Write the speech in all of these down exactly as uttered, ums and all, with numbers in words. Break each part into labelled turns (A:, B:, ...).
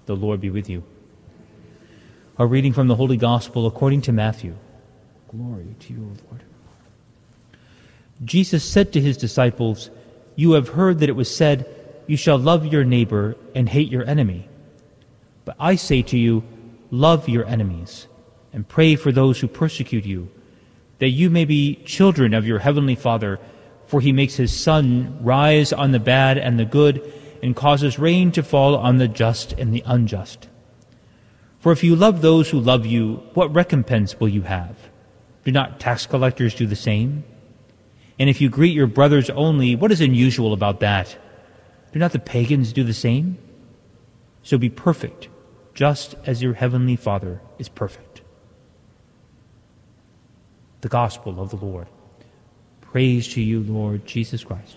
A: The Lord be with you. A reading from the Holy Gospel according to Matthew. Glory to you, O Lord. Jesus said to his disciples, "You have heard that it was said, 'You shall love your neighbor and hate your enemy.' But I say to you, love your enemies and pray for those who persecute you, that you may be children of your heavenly Father, for he makes his sun rise on the bad and the good, and causes rain to fall on the just and the unjust. For if you love those who love you, what recompense will you have? Do not tax collectors do the same? And if you greet your brothers only, what is unusual about that? Do not the pagans do the same? So be perfect, just as your heavenly Father is perfect." The Gospel of the Lord. Praise to you, Lord Jesus Christ.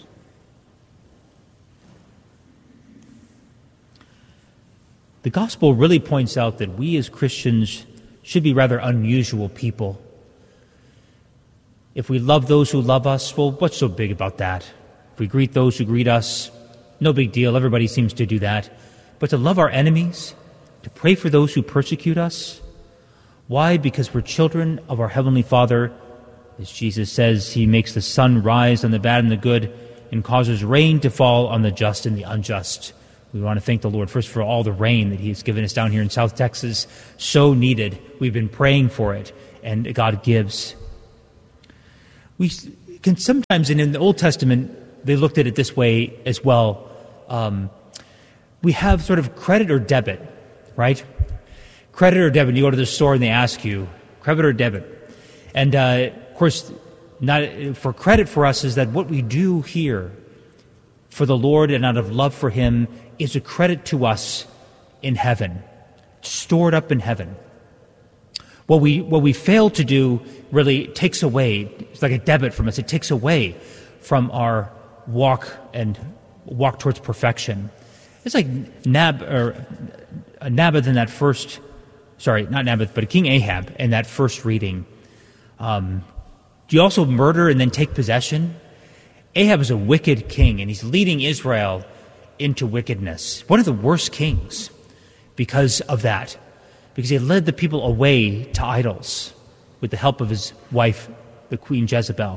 A: The Gospel really points out that we as Christians should be rather unusual people. If we love those who love us, well, what's so big about that? If we greet those who greet us, no big deal. Everybody seems to do that. But to love our enemies, to pray for those who persecute us, why? Because we're children of our Heavenly Father. As Jesus says, he makes the sun rise on the bad and the good and causes rain to fall on the just and the unjust. We want to thank the Lord first for all the rain that he has given us down here in South Texas. So needed. We've been praying for it, and God gives. We can sometimes, and in the Old Testament, they looked at it this way as well. Um, we have sort of credit or debit, right? Credit or debit. You go to the store and they ask you, credit or debit. And, uh, of course, not for credit for us is that what we do here for the Lord and out of love for him is a credit to us in heaven, stored up in heaven. What we what we fail to do really takes away, it's like a debit from us, it takes away from our walk and walk towards perfection. It's like Nab, or uh, Naboth in that first, sorry, not Naboth, but King Ahab in that first reading. Um, do you also murder and then take possession? Ahab is a wicked king, and he's leading Israel into wickedness. One of the worst kings because of that, because he led the people away to idols with the help of his wife, the Queen Jezebel.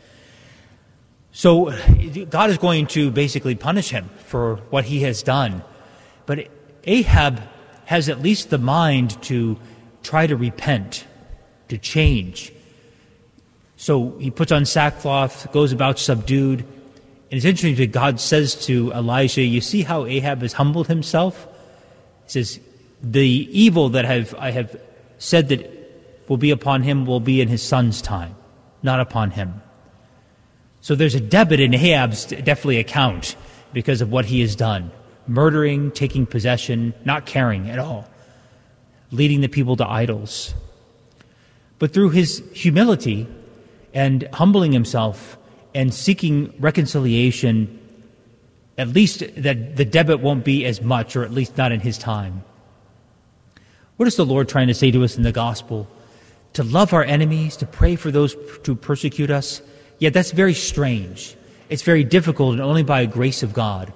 A: So God is going to basically punish him for what he has done. But Ahab has at least the mind to try to repent, to change. So he puts on sackcloth, goes about subdued. And it's interesting that God says to Elijah, you see how Ahab has humbled himself? He says, the evil that have, I have said that will be upon him will be in his son's time, not upon him. So there's a debit in Ahab's definitely account because of what he has done. Murdering, taking possession, not caring at all. Leading the people to idols. But through his humility and humbling himself and seeking reconciliation, at least that the debit won't be as much, or at least not in his time. What is the Lord trying to say to us in the gospel? To love our enemies, to pray for those who persecute us. Yet that's very strange. It's very difficult, and only by the grace of God.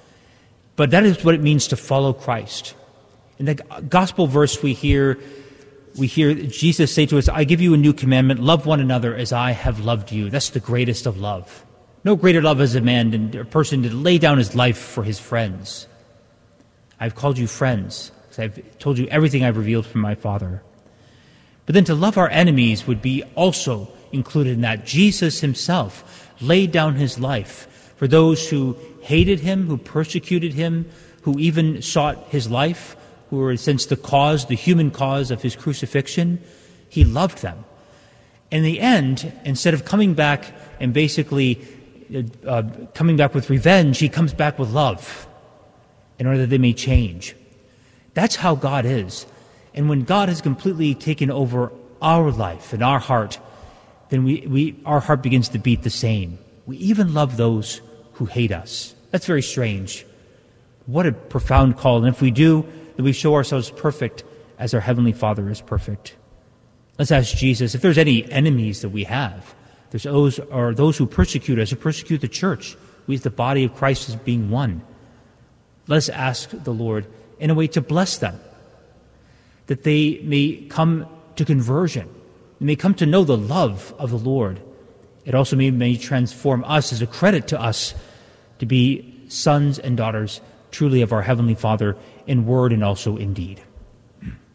A: But that is what it means to follow Christ. In the gospel verse we hear, we hear Jesus say to us, I give you a new commandment, love one another as I have loved you. That's the greatest of love. No greater love as a man than a person to lay down his life for his friends. I've called you friends, because I've told you everything I've revealed from my Father. But then to love our enemies would be also included in that. Jesus himself laid down his life for those who hated him, who persecuted him, who even sought his life, who were, since the cause, the human cause of his crucifixion. He loved them. In the end, instead of coming back and basically uh, coming back with revenge, he comes back with love in order that they may change. That's how God is. And when God has completely taken over our life and our heart, then we, we our heart begins to beat the same. We even love those who hate us. That's very strange. What a profound call. And if we do, then we show ourselves perfect as our Heavenly Father is perfect. Let's ask Jesus, if there's any enemies that we have, there's those, or those who persecute us, who persecute the church, we as the body of Christ as being one. Let's ask the Lord in a way to bless them, that they may come to conversion, they may come to know the love of the Lord. It also may, may transform us as a credit to us to be sons and daughters truly of our Heavenly Father in word and also in deed.